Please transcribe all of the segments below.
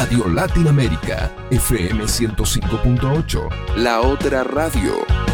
Radio Latinoamérica, FM 105.8, la otra radio.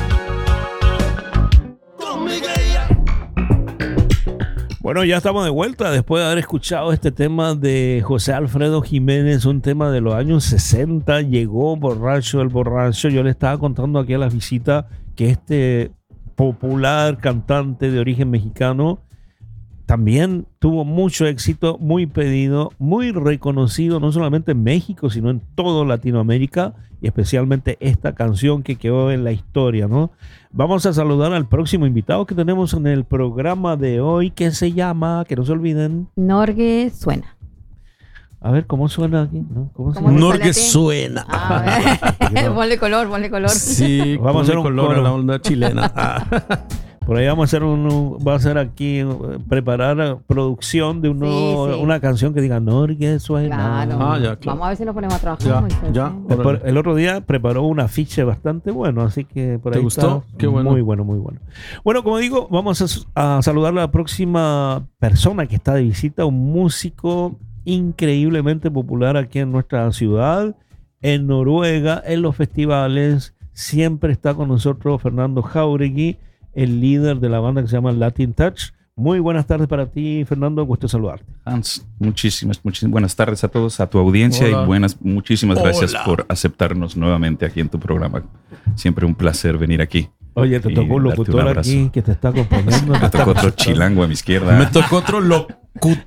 Bueno, ya estamos de vuelta después de haber escuchado este tema de José Alfredo Jiménez, un tema de los años 60. Llegó borracho el borracho. Yo le estaba contando aquí a la visita que este popular cantante de origen mexicano también tuvo mucho éxito, muy pedido, muy reconocido, no solamente en México, sino en toda Latinoamérica, y especialmente esta canción que quedó en la historia, ¿no? Vamos a saludar al próximo invitado que tenemos en el programa de hoy, que se llama, que no se olviden, Norge Suena. A ver, ¿cómo suena aquí? ¿No? ¿Cómo ¿Cómo Norge Suena. Ponle color. Sí, vamos a hacer un color coro a la onda chilena. Por ahí vamos a hacer va a ser aquí, preparar producción de una canción que diga Norge Suena. Claro. Ya, claro. Vamos a ver si nos ponemos a trabajar. Moisés, ya. ¿sí? El otro día preparó un afiche bastante bueno, así que por ahí ¿Te gustó? está. Qué bueno. Muy bueno, muy bueno. Bueno, como digo, vamos a saludar a la próxima persona que está de visita, un músico increíblemente popular aquí en nuestra ciudad, en Noruega, en los festivales. Siempre está con nosotros Fernando Jáuregui, el líder de la banda que se llama Latin Touch. Muy buenas tardes para ti, Fernando, gusto saludarte. Hans, muchísimas buenas tardes a todos, a tu audiencia. Hola. Y muchísimas gracias Hola. por aceptarnos nuevamente aquí en tu programa. Siempre un placer venir aquí. Oye, te Y tocó un darte locutor un abrazo. aquí que te está acompañando. Me tocó otro chilango a mi izquierda. Me tocó otro locutor.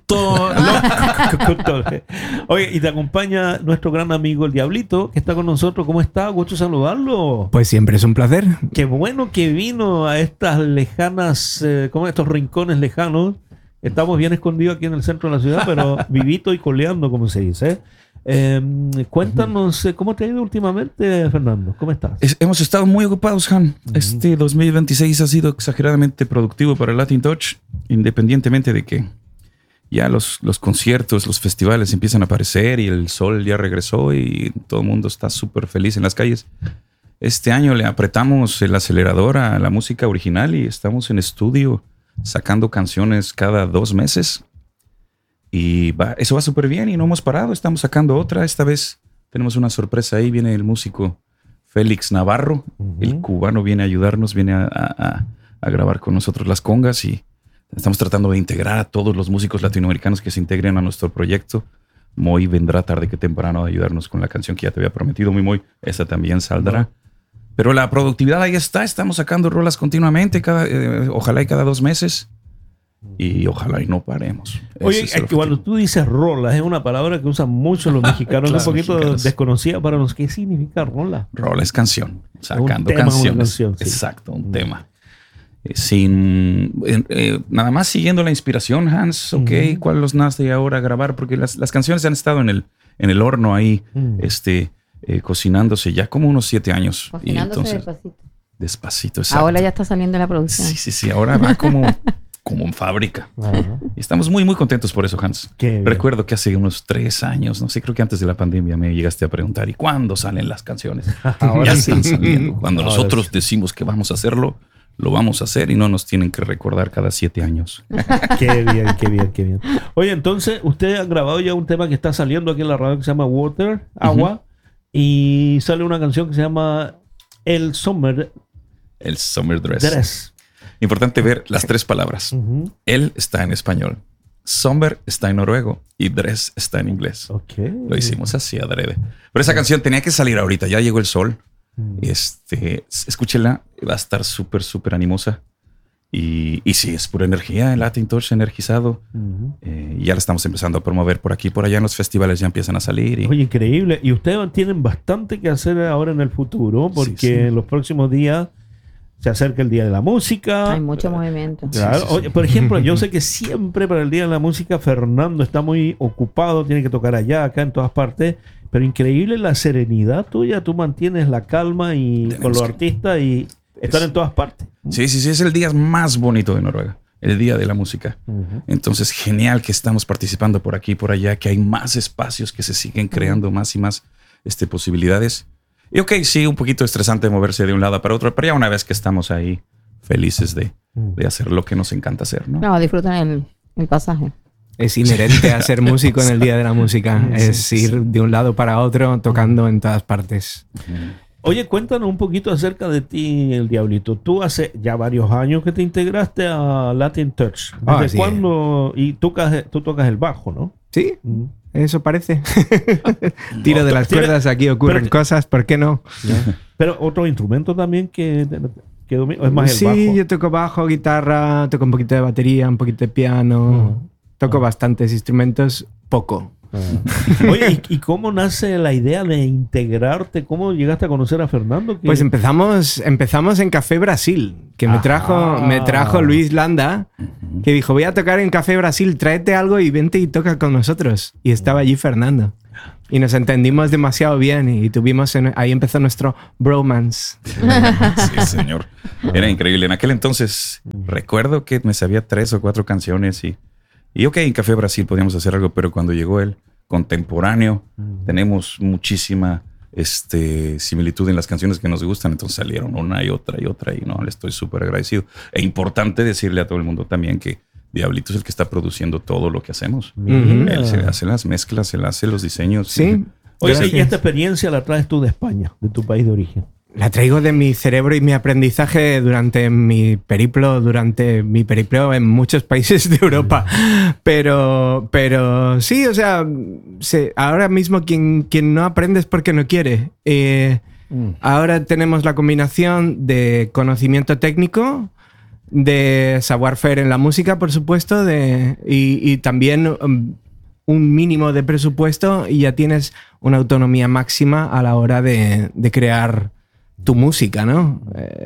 Oye, y te acompaña nuestro gran amigo el Diablito, que está con nosotros. ¿Cómo está? Gusto saludarlo. Pues siempre es un placer. Qué bueno que vino a estas lejanas, estos rincones lejanos. Estamos bien escondidos aquí en el centro de la ciudad, pero vivito y coleando, como se dice. Cuéntanos, ¿cómo te ha ido últimamente, Fernando? ¿Cómo estás? Hemos estado muy ocupados, Han. Este 2026 ha sido exageradamente productivo para Latin Touch, independientemente de que ya los conciertos, los festivales empiezan a aparecer y el sol ya regresó y todo el mundo está súper feliz en las calles. Este año le apretamos el acelerador a la música original y estamos en estudio sacando canciones cada 2 meses. Y eso va súper bien y no hemos parado. Estamos sacando otra. Esta vez tenemos una sorpresa ahí. Viene el músico Félix Navarro. El cubano viene a ayudarnos, viene a grabar con nosotros las congas y estamos tratando de integrar a todos los músicos latinoamericanos que se integren a nuestro proyecto. Moy vendrá tarde que temprano a ayudarnos con la canción que ya te había prometido. Moy, esa también saldrá. Pero la productividad ahí está. Estamos sacando rolas continuamente, ojalá y cada 2 meses. Y ojalá y no paremos. Oye, cuando tú dices rola, es una palabra que usan mucho los mexicanos, Claro, un poquito mexicanos. desconocida para los. ¿Qué significa rola? Rola es canción, sacando tema, canciones. una canción, sí. Exacto, un tema. Nada más siguiendo la inspiración, Hans, ¿cuál los nace ahora a grabar? Porque las canciones han estado en el horno ahí, cocinándose ya como unos 7 años. Cocinándose Y entonces, despacito. exacto. Ahora ya está saliendo la producción. Sí, ahora va como en fábrica. Ajá. Y estamos muy, muy contentos por eso, Hans. Qué bien. Recuerdo que hace unos 3 años, no sé, creo que antes de la pandemia me llegaste a preguntar, ¿y cuándo salen las canciones? Ahora Ya sí. están saliendo. Cuando Ahora nosotros sí. decimos que vamos a hacerlo, lo vamos a hacer y no nos tienen que recordar cada 7 años. Qué bien, qué bien, qué bien. Oye, entonces, usted ha grabado ya un tema que está saliendo aquí en la radio que se llama Water, Agua, y sale una canción que se llama El Summer El Summer Dress. Dress. Importante ver las 3 palabras. Él está en español, Summer está en noruego y Dress está en inglés. Ok. Lo hicimos así adrede. Pero esa canción tenía que salir ahorita. Ya llegó el sol. Escúchela. Va a estar súper, súper animosa. Y sí, es pura energía. El Latin Touch energizado. Y ya la estamos empezando a promover por aquí, por allá en los festivales ya empiezan a salir. Oye, increíble. Y ustedes tienen bastante que hacer ahora en el futuro, porque Sí. en los próximos días se acerca el Día de la Música. Hay mucho movimiento. Claro. Sí, sí, sí. Oye, por ejemplo, yo sé que siempre para el Día de la Música Fernando está muy ocupado, tiene que tocar allá, acá, en todas partes, pero increíble la serenidad tuya, tú mantienes la calma y con los artistas y están en todas partes. Sí, es el día más bonito de Noruega, el Día de la Música. Entonces, genial que estamos participando por aquí y por allá, que hay más espacios que se siguen creando, más y más posibilidades. Y sí, un poquito estresante moverse de un lado para otro, pero ya una vez que estamos ahí, felices de hacer lo que nos encanta hacer, ¿no? No, disfrutan el pasaje. Es inherente a ser músico en el Día de la Música. Es ir de un lado para otro tocando en todas partes. Oye, cuéntanos un poquito acerca de ti, el Diablito. Tú hace ya varios años que te integraste a Latin Touch. ¿Desde sí. cuándo? Y tú tocas el bajo, ¿no? Sí, Mm. eso parece. Tiro de las cuerdas, aquí ocurren cosas, ¿por qué no? Pero otro instrumento también que domina, es más el Sí, bajo. yo toco bajo, guitarra, toco un poquito de batería, un poquito de piano. Toco bastantes instrumentos, poco. Oye, ¿y cómo nace la idea de integrarte? ¿Cómo llegaste a conocer a Fernando? Pues empezamos en Café Brasil, que me trajo Luis Landa, que dijo, voy a tocar en Café Brasil, tráete algo y vente y toca con nosotros. Y estaba allí Fernando. Y nos entendimos demasiado bien y ahí empezó nuestro bromance. Sí, señor. Era increíble. En aquel entonces recuerdo que me sabía 3 o 4 canciones y ok, en Café Brasil podíamos hacer algo, pero cuando llegó él, contemporáneo, tenemos muchísima similitud en las canciones que nos gustan, entonces salieron una y otra y no, le estoy súper agradecido. E importante decirle a todo el mundo también que Diablito es el que está produciendo todo lo que hacemos. Él se hace las mezclas, él hace los diseños. Sí. Oye, Gracias. ¿y esta experiencia la traes tú de España, de tu país de origen? La traigo de mi cerebro y mi aprendizaje durante mi periplo en muchos países de Europa. Pero sí, o sea, ahora mismo quien no aprende es porque no quiere. Ahora tenemos la combinación de conocimiento técnico, de savoir-faire en la música, por supuesto, y también un mínimo de presupuesto y ya tienes una autonomía máxima a la hora de crear tu música, ¿no?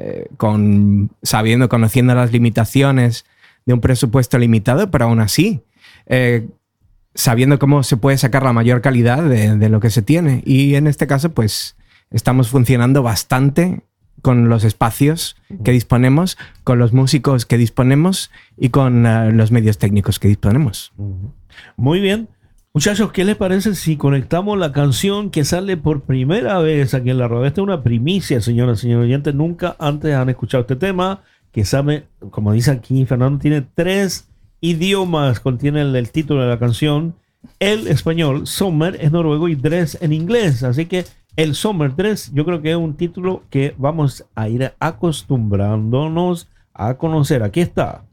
Conociendo las limitaciones de un presupuesto limitado, pero aún así, sabiendo cómo se puede sacar la mayor calidad de lo que se tiene. Y en este caso, pues, estamos funcionando bastante con los espacios que disponemos, con los músicos que disponemos y con los medios técnicos que disponemos. Muy bien. Muchachos, ¿qué les parece si conectamos la canción que sale por primera vez aquí en la radio? Esta es una primicia, señoras y señores oyentes. Nunca antes han escuchado este tema, que sabe, como dice aquí Fernando, tiene 3 idiomas, contiene el título de la canción. El español, Sommer, es noruego y Dress en inglés. Así que el Sommer Dress, yo creo que es un título que vamos a ir acostumbrándonos a conocer. Aquí está.